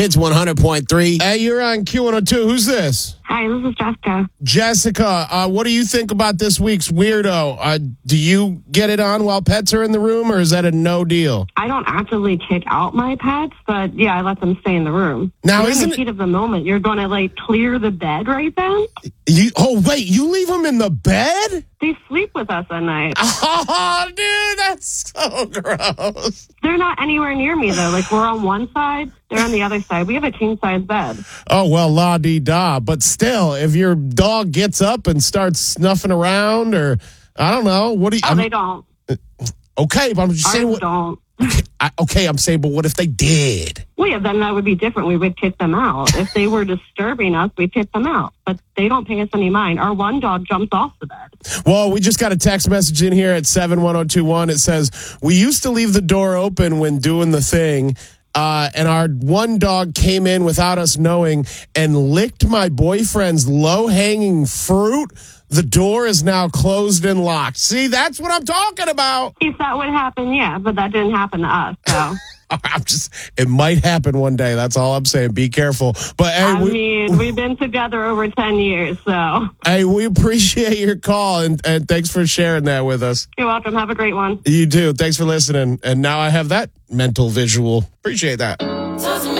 Hits 100.3. Hey, you're on Q102. Who's this? Hi, this is Jessica. Jessica, what do you think about this week's weirdo? Do you get it on while pets are in the room, or is that a no deal? I don't actively kick out my pets, but yeah, I let them stay in the room. Now, in the heat of the moment, you're going to clear the bed right then? You leave them in the bed? They sleep with us at night. Oh, dude, that's so gross. They're not anywhere near me, though. We're on one side, they're on the other side. We have a king-size bed. Oh, well, la-dee-da. But still, if your dog gets up and starts snuffing around or, I don't know, what do you... They don't. Okay, but I'm just saying... Ours don't. I'm saying, but what if they did? Well, yeah, then that would be different. We would kick them out. If they were disturbing us, we'd kick them out. But they don't pay us any mind. Our one dog jumps off the bed. Well, we just got a text message in here at 71021. It says, we used to leave the door open when doing the thing, and our one dog came in without us knowing and licked my boyfriend's low-hanging fruit. The door is now closed and locked. See, that's what I'm talking about. If that would happen, yeah, but that didn't happen to us, so... It might happen one day. That's all I'm saying. Be careful. But hey, we've been together over 10 years, so. Hey, we appreciate your call, and thanks for sharing that with us. You're welcome. Have a great one. You too. Thanks for listening. And now I have that mental visual. Appreciate that.